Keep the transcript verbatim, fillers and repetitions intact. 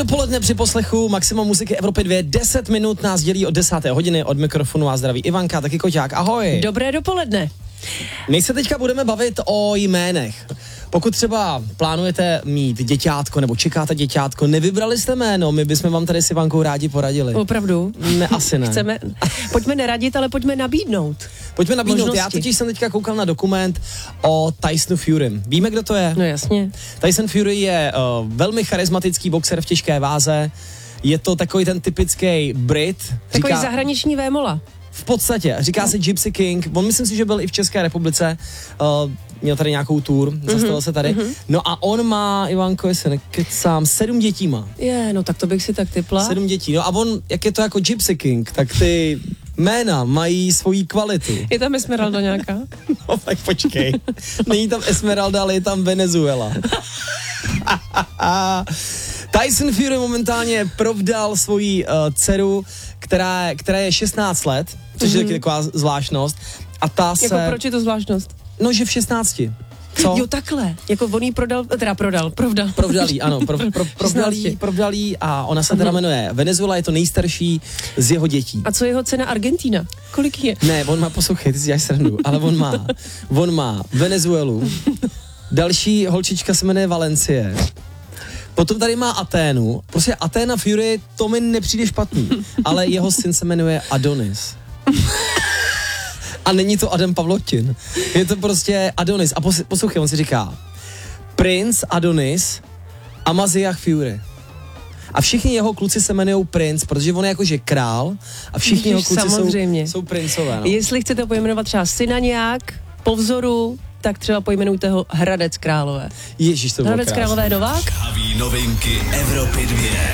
dopoledne při poslechu Maximum muziky Evropy dvě. deset minut nás dělí od desáté hodiny, od mikrofonu a zdraví Ivanka, taky Koťák. Ahoj. Dobré dopoledne. My se teďka budeme bavit o jménech. Pokud třeba plánujete mít děťátko nebo čekáte děťátko, nevybrali jste jméno, my bychom vám tady s Ivankou rádi poradili. Opravdu? Ne, asi ne. Chceme, pojďme neradit, ale pojďme nabídnout. Pojďme nabídnout. Možnosti. Já totiž jsem teďka koukal na dokument o Tysonu Furym. Víme, kdo to je? No jasně. Tyson Fury je uh, velmi charismatický boxer v těžké váze. Je to takový ten typický Brit. Takový Říká, zahraniční vémola. v podstatě, říká se Gypsy King. On myslím si, že byl i v České republice. Uh, měl tady nějakou tour, zastavil mm-hmm. se tady. Mm-hmm. No a on má, Ivanko, jestli nekecám, sedm dětí má. Je, no tak to bych si tak typla. Sedm dětí. No a on, jak je to jako Gypsy King, tak ty jména mají svoji kvalitu. Je tam Esmeralda nějaká? No tak počkej. Není tam Esmeralda, ale je tam Venezuela. Tyson Fury momentálně provdal svoji uh, dceru, která, která je šestnáct let, což mm-hmm. je taky taková zvláštnost. A ta se... Jako proč je to zvláštnost? No, že v šestnácti. Co? Jo, takhle. Jako on jí prodal, teda prodal, provdal. Provdalí, ano, pro, pro, provdalí, provdalí a ona se teda jmenuje Venezuela, je to nejstarší z jeho dětí. A co jeho cena Argentina? Kolik je? Ne, on má, poslouchej, ty si děláš srandu, ale on má, on má Venezuelu, další holčička se jmenuje Valencie, potom tady má Aténu, prostě Aténa Fury, to mi nepřijde špatný, ale jeho syn se jmenuje Adonis. A není to Adam Pavlotin. Je to prostě Adonis. A pos, poslouchej, on si říká Prince Adonis Amaziah Fury. A všichni jeho kluci se jmenují Prince, protože on je jakože král a všichni jeho kluci jsou, jsou princové. No. Jestli chcete pojmenovat třeba syna nějak, po vzoru, tak třeba pojmenujte ho Hradec Králové. Ježíš, to bylo Hradec krásný. Králové Novák? Novinky Evropy dvě.